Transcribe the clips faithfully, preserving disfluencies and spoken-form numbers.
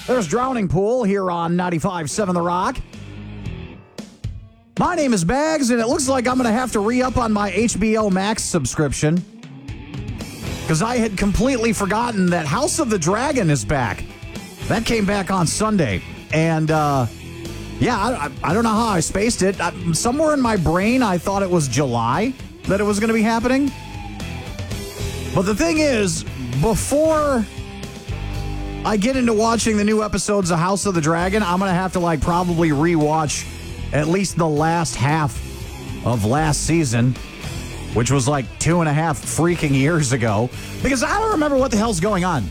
There's Drowning Pool here on ninety-five point seven The Rock. My name is Bags, and it looks like I'm going to have to re-up on my H B O Max subscription because I had completely forgotten that House of the Dragon is back. That came back on Sunday, and uh, yeah, I, I don't know how I spaced it. I, somewhere in my brain, I thought it was July that it was going to be happening. But the thing is, before I get into watching the new episodes of House of the Dragon, I'm going to have to like probably rewatch at least the last half of last season, which was like two and a half freaking years ago, because I don't remember what the hell's going on.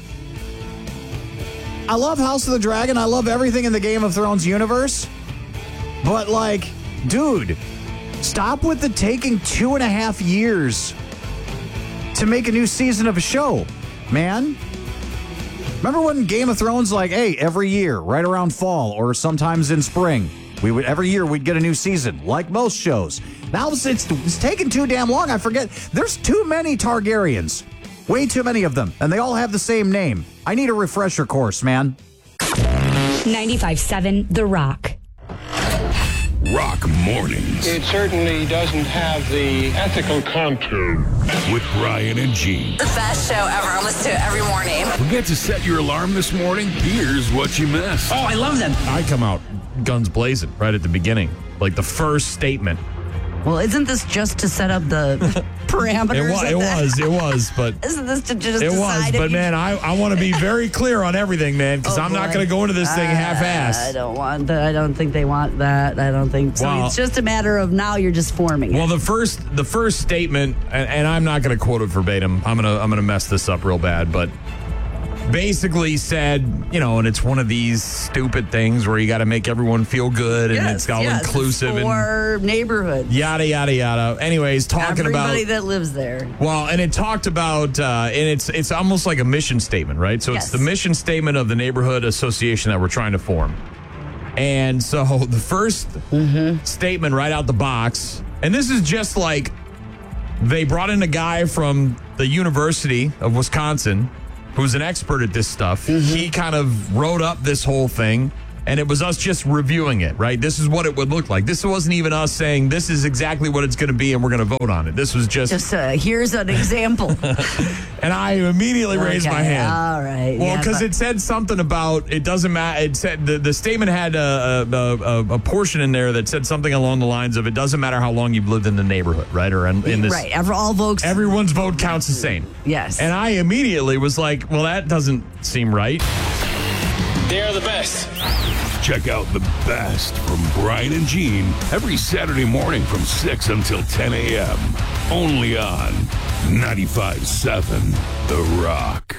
I love House of the Dragon. I love everything in the Game of Thrones universe. But like, dude, stop with the taking two and a half years to make a new season of a show, man. Remember when Game of Thrones, like, hey, every year, right around fall or sometimes in spring, we would every year we'd get a new season, like most shows. Now it's, it's, it's taking too damn long. I forget. There's too many Targaryens. Way too many of them. And they all have the same name. I need a refresher course, man. ninety-five point seven The Rock. Rock Mornings. It certainly doesn't have the ethical content. With Brian and Gene. The best show ever. I listen to it every morning. Forget to set your alarm this morning? Here's what you missed. Oh, I love them. I come out guns blazing right at the beginning. Like the first statement. Well, isn't this just to set up the parameters? It was, of it that? was, it was, but Isn't this to just it decide was, if but you- man, I, I want to be very clear on everything, man, because Oh, I'm not boy. going to go into this thing Uh, half-assed. I don't want that. I don't think they want that. I don't think so. Well- It's just a matter of now you're just forming it. Well, the first the first statement, and, and I'm not going to quote it verbatim. I'm gonna I'm gonna mess this up real bad, but basically said, you know, and it's one of these stupid things where you got to make everyone feel good, and yes, it's all yes, inclusive it's and for neighborhoods. yada yada yada. Anyways, talking Everybody about that lives there. well, and it talked about, uh, and it's it's almost like a mission statement, right? So Yes. it's the mission statement of the neighborhood association that we're trying to form. And so the first Mm-hmm. statement right out the box, and this is just like they brought in a guy from the University of Wisconsin who's an expert at this stuff. Mm-hmm. He kind of wrote up this whole thing. And it was us just reviewing it, right? This is what it would look like. This wasn't even us saying this is exactly what it's going to be and we're going to vote on it. This was just... Just uh, here's an example. And I immediately raised Okay, my hand. All right. Well, yeah, because but- it said something about it doesn't matter. It said the, the statement had a, a, a, a portion in there that said something along the lines of it doesn't matter how long you've lived in the neighborhood, right? Or in, in this... Right. Every, all votes. Everyone's vote counts the same. Yes. And I immediately was like, well, that doesn't seem right. They're the best. Check out the best from Brian and Gene every Saturday morning from six until ten a.m. Only on ninety-five point seven The Rock.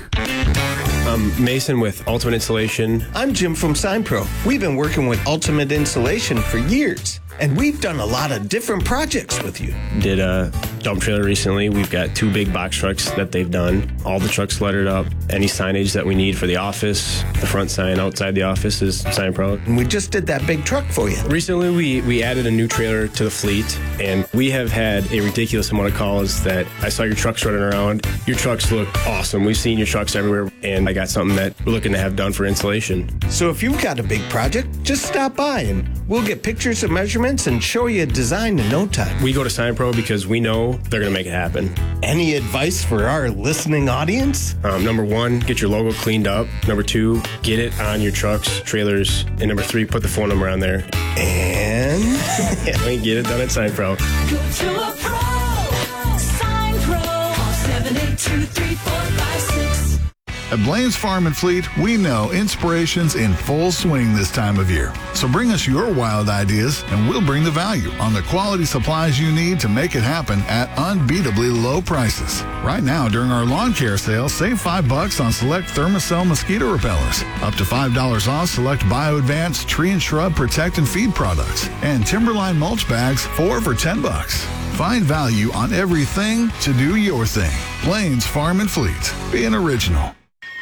I'm Mason with Ultimate Insulation. I'm Jim from Sign Pro. We've been working with Ultimate Insulation for years, and we've done a lot of different projects with you. Did a dump trailer recently. We've got two big box trucks that they've done. All the trucks lettered up. Any signage that we need for the office, the front sign outside the office is Sign Pro. And we just did that big truck for you. Recently, we, we added a new trailer to the fleet, and we have had a ridiculous amount of calls that I saw your trucks running around. Your trucks look awesome. We've seen your trucks everywhere, and I got something that we're looking to have done for insulation. So if you've got a big project, just stop by and we'll get pictures and measurements and show you a design in no time. We go to Sign Pro because we know they're going to make it happen. Any advice for our listening audience? Um, number one, get your logo cleaned up. Number two, get it on your trucks, trailers. And number three, put the phone number on there. And Yeah, we can get it done at Sign Pro. Go to a pro. Sign Pro. seven eight two, three four five six. At Blaine's Farm and Fleet, we know inspiration's in full swing this time of year. So bring us your wild ideas, and we'll bring the value on the quality supplies you need to make it happen at unbeatably low prices. Right now, during our lawn care sale, save five bucks on select Thermacell mosquito repellers, up to five dollars off select BioAdvance tree and shrub protect and feed products, and Timberline mulch bags, four for ten bucks. Find value on everything to do your thing. Blaine's Farm and Fleet. Be an original.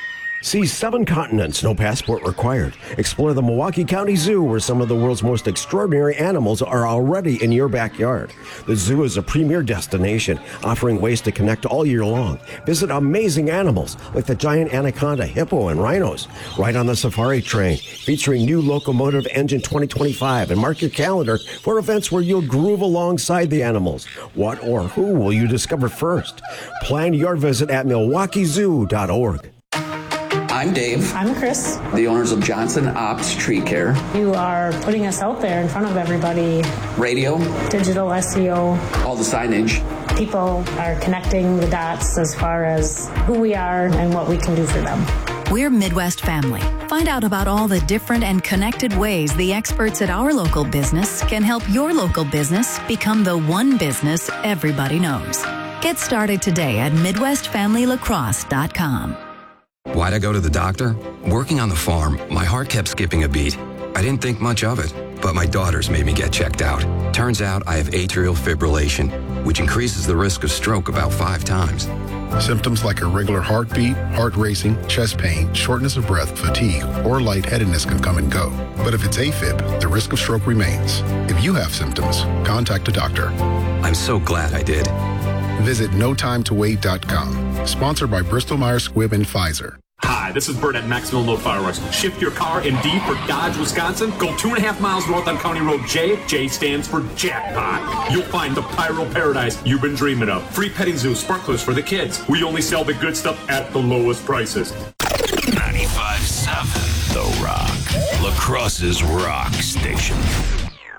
See seven continents, no passport required. Explore the Milwaukee County Zoo, where some of the world's most extraordinary animals are already in your backyard. The zoo is a premier destination, offering ways to connect all year long. Visit amazing animals like the giant anaconda, hippo, and rhinos. Ride on the safari train, featuring new locomotive engine twenty twenty-five, and mark your calendar for events where you'll groove alongside the animals. What or who will you discover first? Plan your visit at milwaukee zoo dot org. I'm Dave. I'm Chris. The owners of Johnson Ops Tree Care. You are putting us out there in front of everybody. Radio. Digital S E O. All the signage. People are connecting the dots as far as who we are and what we can do for them. We're Midwest Family. Find out about all the different and connected ways the experts at our local business can help your local business become the one business everybody knows. Get started today at midwest family lacrosse dot com. Why'd I go to the doctor? Working on the farm, my heart kept skipping a beat. I didn't think much of it, but my daughters made me get checked out. Turns out I have atrial fibrillation, which increases the risk of stroke about five times. Symptoms like irregular heartbeat, heart racing, chest pain, shortness of breath, fatigue, or lightheadedness can come and go. But if it's AFib, the risk of stroke remains. If you have symptoms, contact a doctor. I'm so glad I did. Visit no time to wait dot com. Sponsored by Bristol Myers Squibb and Pfizer. Hi, this is Bert at Maximum Load Fireworks. Shift your car in D for Dodge, Wisconsin. Go two and a half miles north on County Road J. J stands for jackpot. You'll find the pyro paradise you've been dreaming of. Free petting zoo, sparklers for the kids. We only sell the good stuff at the lowest prices. ninety-five point seven The Rock. La Crosse's rock station.